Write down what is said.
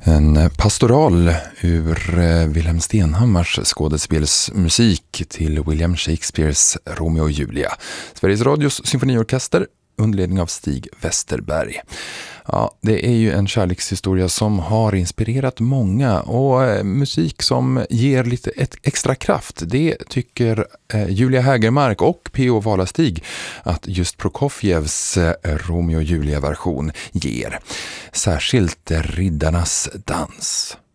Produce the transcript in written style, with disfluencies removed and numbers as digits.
En pastoral ur Wilhelm Stenhammars skådespelsmusik till William Shakespeares Romeo och Julia. Sveriges Radios symfoniorkester under ledning av Stig Westerberg. Ja, det är ju en kärlekshistoria som har inspirerat många och musik som ger lite extra kraft. Det tycker Julia Hägermark och P.O. Valastig att just Prokofjevs Romeo och Julia-version ger. Särskilt Riddarnas dans.